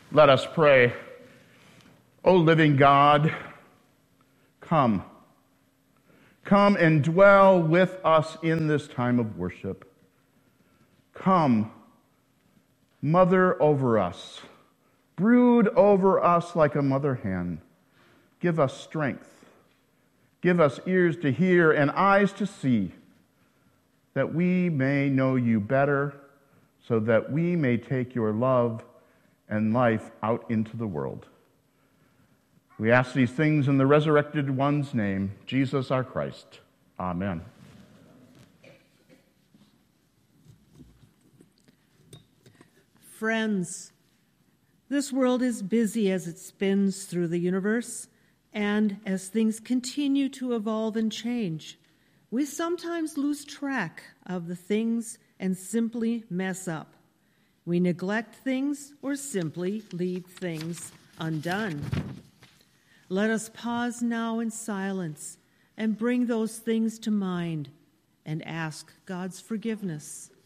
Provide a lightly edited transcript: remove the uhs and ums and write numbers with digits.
Let us pray. O living God, come. Come and dwell with us in this time of worship. Come, mother over us. Brood over us like a mother hen. Give us strength. Give us ears to hear and eyes to see, that we may know you better, so that we may take your love and life out into the world. We ask these things in the resurrected one's name, Jesus our Christ. Amen. Friends, this world is busy as it spins through the universe, and as things continue to evolve and change, we sometimes lose track of the things and simply mess up. We neglect things or simply leave things undone. Let us pause now in silence and bring those things to mind and ask God's forgiveness.